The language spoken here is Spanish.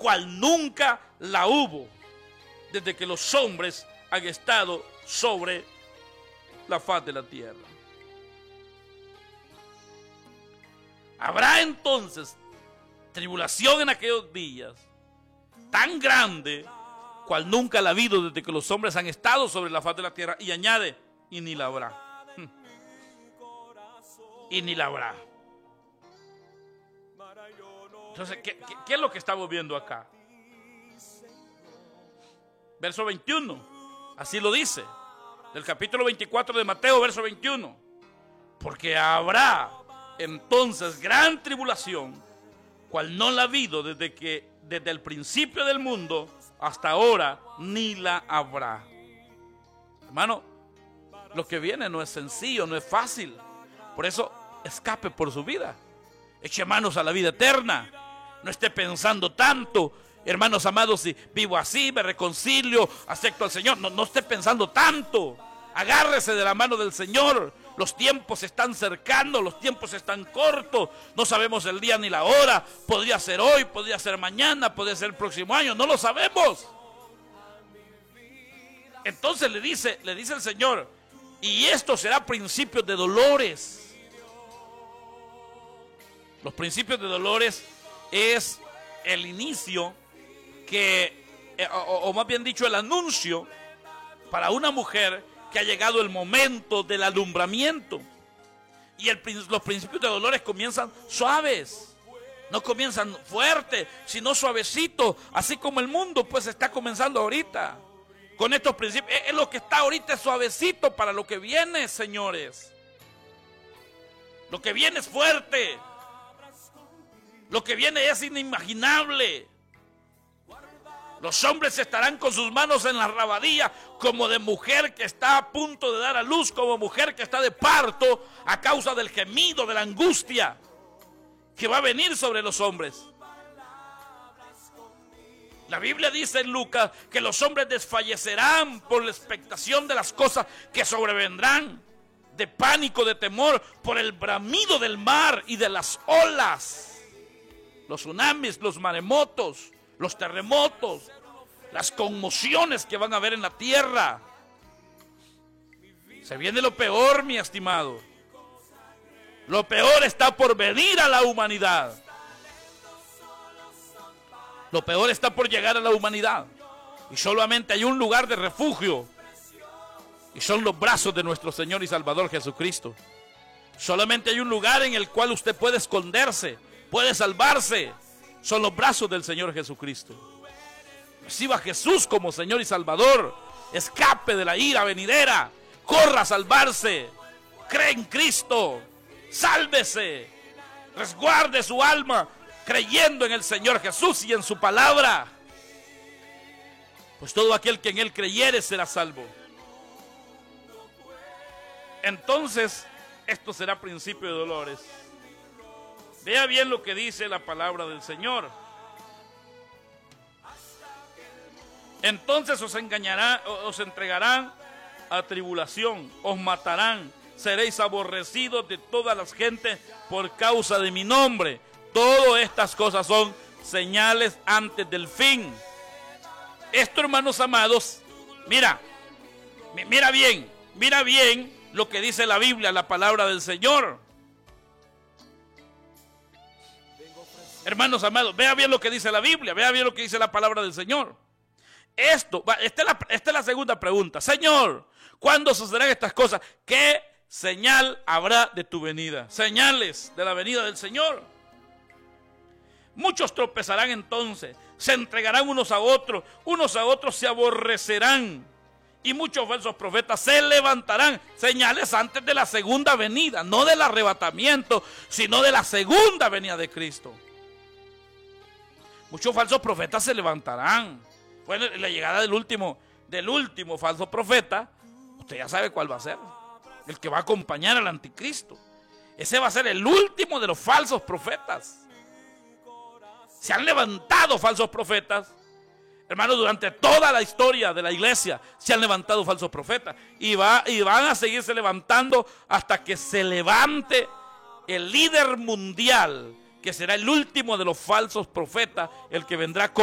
cual nunca la hubo desde que los hombres han estado sobre la faz de la tierra. Habrá entonces tribulación en aquellos días tan grande cual nunca la ha habido desde que los hombres han estado sobre la faz de la tierra. Y añade, y ni la habrá. Y ni la habrá. Entonces, ¿qué es lo que estamos viendo acá? Verso 21, así lo dice, del capítulo 24 de Mateo, verso 21. Porque habrá entonces gran tribulación, cual no la ha habido desde el principio del mundo hasta ahora, ni la habrá. Hermano, lo que viene no es sencillo, no es fácil. Por eso, escape por su vida. Eche manos a la vida eterna. No esté pensando tanto, hermanos amados, si vivo así, me reconcilio, acepto al Señor. No esté pensando tanto. Agárrese de la mano del Señor. Los tiempos están cercanos, los tiempos están cortos. No sabemos el día ni la hora. Podría ser hoy, podría ser mañana, podría ser el próximo año. No lo sabemos. Entonces le dice el Señor, y esto será principio de dolores. Los principios de dolores es el inicio o más bien dicho, el anuncio para una mujer que ha llegado el momento del alumbramiento. Y los principios de dolores comienzan suaves, no comienzan fuertes, sino suavecitos, así como el mundo pues está comenzando ahorita. Con estos principios, es lo que está ahorita suavecito para lo que viene, señores. Lo que viene es fuerte. Lo que viene es inimaginable. Los hombres estarán con sus manos en la rabadilla, como de mujer que está a punto de dar a luz, como mujer que está de parto a causa del gemido, de la angustia que va a venir sobre los hombres. La Biblia dice en Lucas que los hombres desfallecerán por la expectación de las cosas que sobrevendrán, de pánico, de temor, por el bramido del mar y de las olas, los tsunamis, los maremotos, los terremotos, las conmociones que van a haber en la tierra. Se viene lo peor, mi estimado. Lo peor está por venir a la humanidad. Lo peor está por llegar a la humanidad. Y solamente hay un lugar de refugio. Y son los brazos de nuestro Señor y Salvador Jesucristo. Solamente hay un lugar en el cual usted puede esconderse, puede salvarse. Son los brazos del Señor Jesucristo. Reciba a Jesús como Señor y Salvador. Escape de la ira venidera. Corra a salvarse. Cree en Cristo. Sálvese. Resguarde su alma creyendo en el Señor Jesús y en su palabra. Pues todo aquel que en Él creyere será salvo. Entonces, esto será principio de dolores. Vea bien lo que dice la palabra del Señor. Entonces os entregarán a tribulación, os matarán, seréis aborrecidos de todas las gentes por causa de mi nombre. Todas estas cosas son señales antes del fin. Esto, hermanos amados, mira bien lo que dice la Biblia, la palabra del Señor. Hermanos amados, vea bien lo que dice la Biblia, vea bien lo que dice la palabra del Señor. Esta es la segunda pregunta. Señor, ¿cuándo sucederán estas cosas? ¿Qué señal habrá de tu venida? Señales de la venida del Señor. Muchos tropezarán entonces, se entregarán unos a otros se aborrecerán, y muchos falsos profetas se levantarán. Señales antes de la segunda venida, no del arrebatamiento, sino de la segunda venida de Cristo. Muchos falsos profetas se levantarán. Bueno, la llegada del último falso profeta, usted ya sabe cuál va a ser. El que va a acompañar al anticristo. Ese va a ser el último de los falsos profetas. Se han levantado falsos profetas, hermanos, durante toda la historia de la iglesia. Se han levantado falsos profetas y van a seguirse levantando hasta que se levante el líder mundial, que será el último de los falsos profetas, el que vendrá con